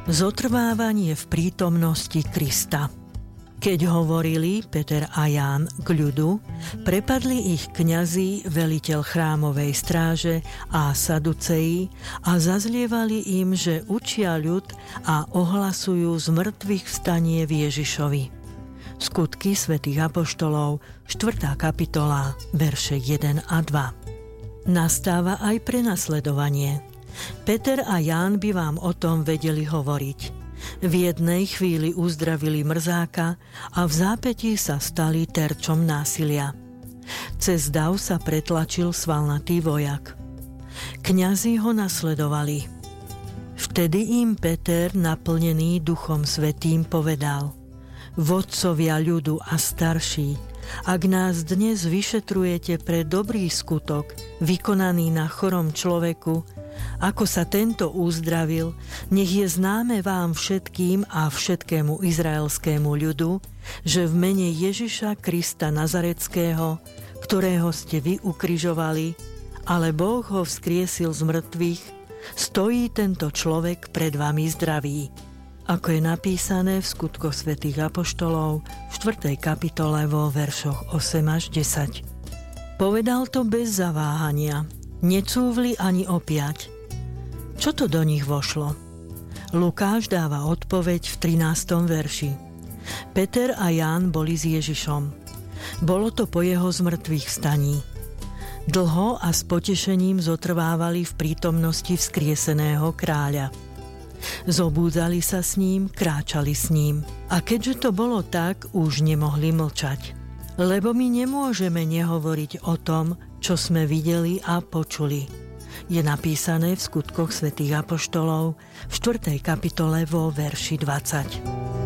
Zotrvávanie v prítomnosti Krista. Keď hovorili Peter a Ján k ľudu, prepadli ich kňazi, veliteľ chrámovej stráže a saduceji a zazlievali im, že učia ľud a ohlasujú z mŕtvych vstanie v Ježišovi. Skutky svätých apoštolov, 4. kapitola, verše 1 a 2. Nastáva aj prenasledovanie. Peter a Ján by vám o tom vedeli hovoriť. V jednej chvíli uzdravili mrzáka a v zápätí sa stali terčom násilia. Cez dav sa pretlačil svalnatý vojak. Kňazi ho nasledovali. Vtedy im Peter, naplnený Duchom Svätým, povedal: Vodcovia ľudu a starší, ak nás dnes vyšetrujete pre dobrý skutok, vykonaný na chorom človeku, ako sa tento uzdravil, nech je známe vám všetkým a všetkému izraelskému ľudu, že v mene Ježiša Krista Nazareckého, ktorého ste vy ukrižovali, ale Boh ho vzkriesil z mŕtvych, stojí tento človek pred vami zdravý. Ako je napísané v Skutkoch svätých apoštolov v 4. kapitole vo veršoch 8 až 10. Povedal to bez zaváhania, necúvli ani opiať. Čo to do nich vošlo? Lukáš dáva odpoveď v 13. verši. Peter a Ján boli s Ježišom. Bolo to po jeho zmrtvých vstaní. Dlho a s potešením zotrvávali v prítomnosti vzkrieseného kráľa. Zobúdzali sa s ním, kráčali s ním. A keďže to bolo tak, už nemohli mlčať. Lebo my nemôžeme nehovoriť o tom, čo sme videli a počuli. Je napísané v Skutkoch svätých apoštolov v 4. kapitole vo verši 20.